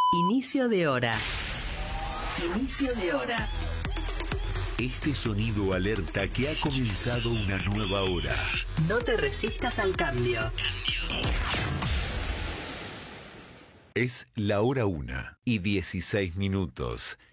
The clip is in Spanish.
Inicio de hora. Inicio de hora. Este sonido alerta que ha comenzado una nueva hora. No te resistas al cambio. Es la hora 1:16.